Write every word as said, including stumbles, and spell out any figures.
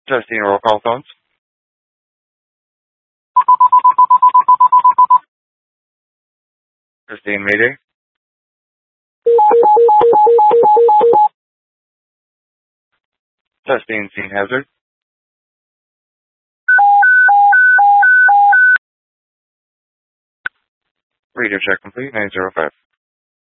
Testing roll call phones. Testing Mayday. Testing scene hazard. Radio check complete, nine zero five.